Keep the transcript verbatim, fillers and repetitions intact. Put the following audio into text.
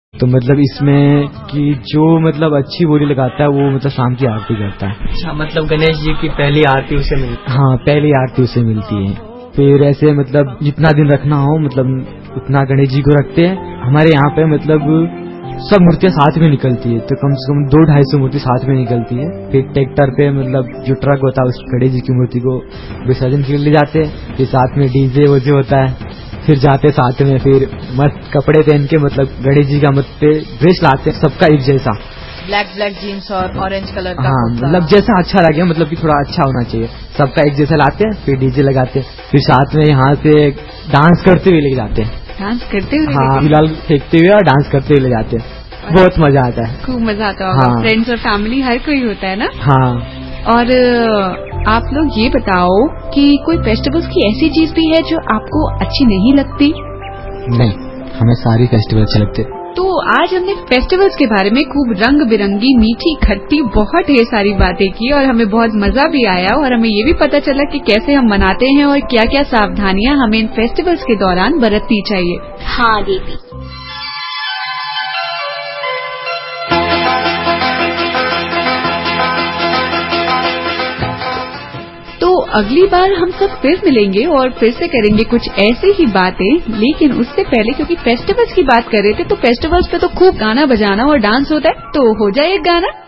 तो मतलब इसमें कि जो मतलब अच्छी बोली लगाता है वो मतलब शाम की आरती करता है। अच्छा, मतलब गणेश जी की पहली आरती उसे मिलती है? हाँ, पहली आरती उसे मिलती है। फिर ऐसे मतलब जितना दिन रखना हो मतलब उतना गणेश जी को रखते हैं। हमारे यहाँ पे मतलब सब मूर्तियाँ साथ में निकलती है, तो कम से कम दो ढाई सौ मूर्ति साथ में निकलती है। फिर ट्रैक्टर पे मतलब जो ट्रक होता है उस गणेश जी की मूर्ति को विसर्जन के लिए ले जाते हैं। फिर साथ में डीजे वोजे होता है, फिर जाते साथ में, फिर मस्त कपड़े पहन के मतलब गणेश जी का मत पे ड्रेस लाते हैं सबका एक जैसा, ब्लैक ब्लैक जीन्स और ऑरेंज कलर का। हाँ, मतलब जैसा अच्छा लगे, मतलब कि थोड़ा अच्छा होना चाहिए, सबका एक जैसा लाते हैं। फिर डीजे लगाते हैं, फिर साथ में यहाँ से डांस करते हुए ले जाते हैं। डांस करते हुए? हाँ, फिलहाल फेंकते हुए और डांस करते हुए ले जाते हैं। बहुत मजा आता है, खूब मजा आता होगा। हाँ। फ्रेंड्स और फैमिली हर कोई होता है ना? हाँ। और आप लोग ये बताओ कि कोई फेस्टिवल्स की ऐसी चीज भी है जो आपको अच्छी नहीं लगती? नहीं, हमें सारी फेस्टिवल अच्छे लगते। तो आज हमने फेस्टिवल्स के बारे में खूब रंग बिरंगी मीठी खट्टी बहुत ढेर सारी बातें की और हमें बहुत मजा भी आया और हमें ये भी पता चला कि कैसे हम मनाते हैं और क्या क्या सावधानियां हमें इन फेस्टिवल्स के दौरान बरतनी चाहिए। हाँ दीदी। तो अगली बार हम सब फिर मिलेंगे और फिर से करेंगे कुछ ऐसे ही बातें, लेकिन उससे पहले क्योंकि फेस्टिवल्स की बात कर रहे थे तो फेस्टिवल्स पे तो खूब गाना बजाना और डांस होता है, तो हो जाए एक गाना।